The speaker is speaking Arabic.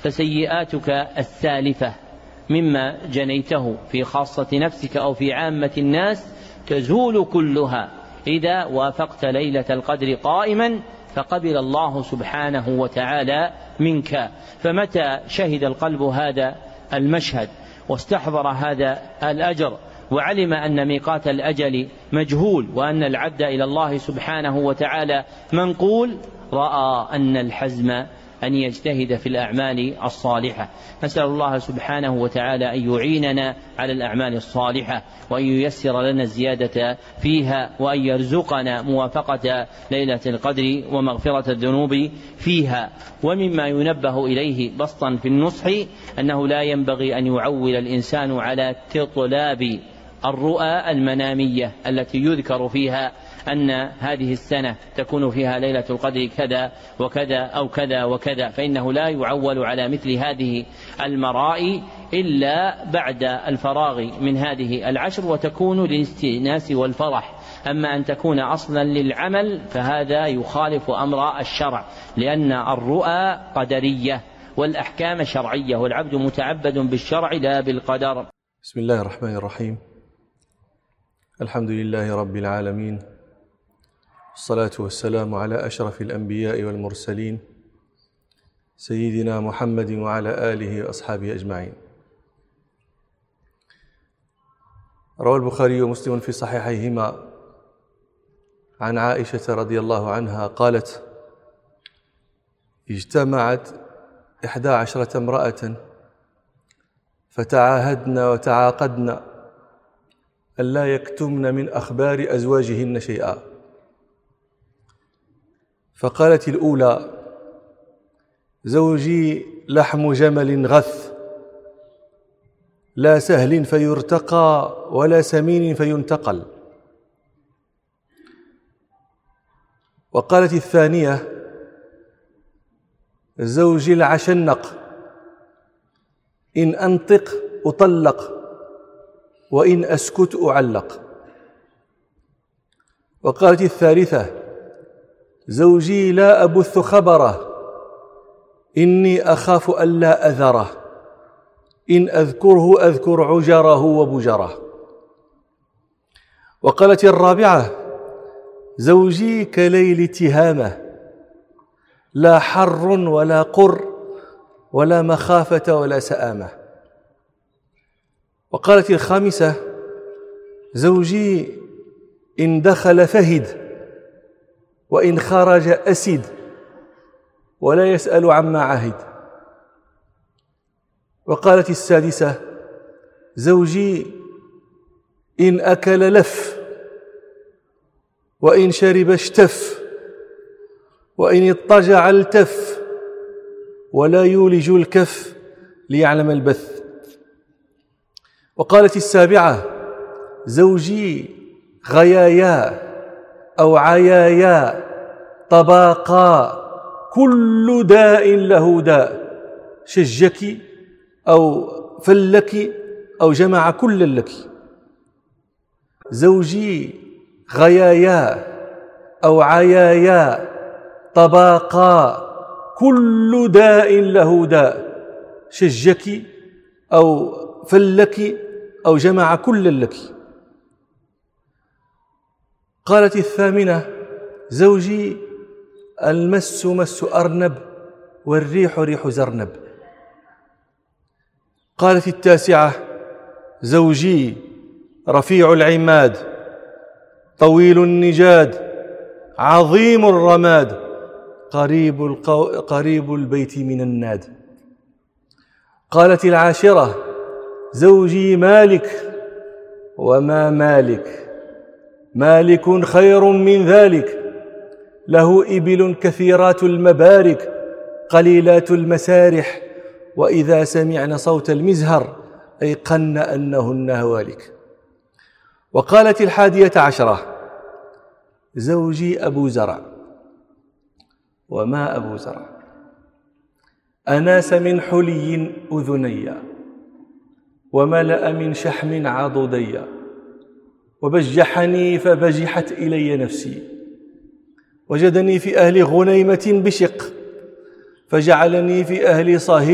فسيئاتك السالفة مما جنيته في خاصة نفسك أو في عامة الناس تزول كلها إذا وافقت ليلة القدر قائما فقبل الله سبحانه وتعالى منك. فمتى شهد القلب هذا المشهد واستحضر هذا الأجر وعلم أن ميقات الأجل مجهول وأن العبد إلى الله سبحانه وتعالى منقول، رأى أن الحزم أن يجتهد في الأعمال الصالحة. نسأل الله سبحانه وتعالى أن يعيننا على الأعمال الصالحة وأن ييسر لنا الزيادة فيها وأن يرزقنا موافقة ليلة القدر ومغفرة الذنوب فيها. ومما ينبه إليه بسطا في النصح أنه لا ينبغي أن يعول الإنسان على تطلاب الرؤى المنامية التي يذكر فيها أن هذه السنة تكون فيها ليلة القدر كذا وكذا أو كذا وكذا، فإنه لا يعول على مثل هذه المرائي إلا بعد الفراغ من هذه العشر وتكون للاستئناس والفرح. أما أن تكون أصلا للعمل فهذا يخالف أمر الشرع، لأن الرؤى قدرية والأحكام شرعية والعبد متعبد بالشرع لا بالقدر. بسم الله الرحمن الرحيم. الحمد لله رب العالمين، الصلاة والسلام على أشرف الأنبياء والمرسلين سيدنا محمد وعلى آله وأصحابه أجمعين. روى البخاري ومسلم في صحيحيهما عن عائشة رضي الله عنها قالت: اجتمعت 11 امرأة فتعاهدن وتعاقدن ألا يكتمن من أخبار أزواجهن شيئا. فقالت الأولى: زوجي لحم جمل غث، لا سهل فيرتقى ولا سمين فينتقل. وقالت الثانية: زوجي العشنق، إن أنطق أطلق وإن أسكت أعلق. وقالت الثالثة: زوجي لا أبث خبره، إني أخاف ألا أذره، إن أذكره أذكر عجره وبجره. وقالت الرابعة: زوجي كليل تهامة، لا حر ولا قر ولا مخافة ولا سآمة. وقالت الخامسة: زوجي إن دخل فهد وإن خرج أسد ولا يسأل عما عهد. وقالت السادسة: زوجي إن أكل لف وإن شرب اشتف وإن اضطجع التف ولا يولج الكف ليعلم البث. وقالت السابعة: زوجي غيايا أو عيايا طباقا، كل داء له داء، شجك أو فلك أو جمع كل لك. زوجي غيايا أو عيايا طباقا، كل داء له داء، شجك أو فلك أو جمع كل لك. قالت الثامنة: زوجي المس مس أرنب والريح ريح زرنب. قالت التاسعة: زوجي رفيع العماد، طويل النجاد، عظيم الرماد، قريب البيت من الناد. قالت العاشرة: زوجي مالك وما مالك، مالك خير من ذلك، له إبل كثيرات المبارك قليلات المسارح، وإذا سمعن صوت المزهر أيقن أنهن هوالك. وقالت 11: زوجي أبو زرع وما أبو زرع، أناس من حلي أذني وملأ من شحم عضدي، وبجحني فبجحت إلي نفسي، وجدني في أهل غنيمة بشق فجعلني في أهل صهيل